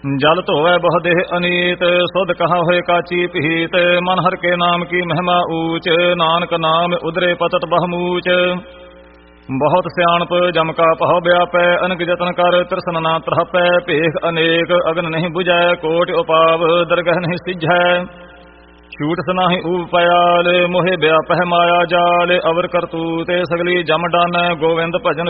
ਜਲ ਧੋਵੈ ਬਹੁ ਦੇਹ ਅਨੀਤ, ਸੁਧ ਕਹਾ ਹੋਏ ਕਾਚੀ ਪੀਤ। ਮਨ ਹਰ ਕੇ ਨਾਮ ਕੀ ਮਹਿਮਾ ਊਚ, ਨਾਨਕ ਨਾਮ ਉਦਰੇ ਪਤਤ ਬਹੁਮੂਚ। ਬਹੁਤ ਸਿਆਣਪ ਜਮ ਕਾ ਪਹੁ ਵਿਆਪੈ, ਅਨਕ ਜਤਨ ਕਰ ਤ੍ਰਿਸ਼ਨ ਨਾ ਤ੍ਰਹਪੈ। ਭੇਖ ਅਨੇਕ ਅਗਨ ਨਹੀਂ ਬੁਝੈ, ਕੋਟ ਉਪਾਵ ਦਰਗਹ ਨਹੀਂ ਸਿਝੈ। ਛੂਟ ਸਨਾਹੀ ਊਪ ਪਿਆਲ, ਮੋਹਿ ਵਿਆਪਹਿ ਮਾਇਆ ਜਾਲ। ਅਵਰ ਕਰਤੂਤੇ ਸਗਲੀ ਜਮ ਡਾਨੈ, ਗੋਵਿੰਦ ਭਜਨ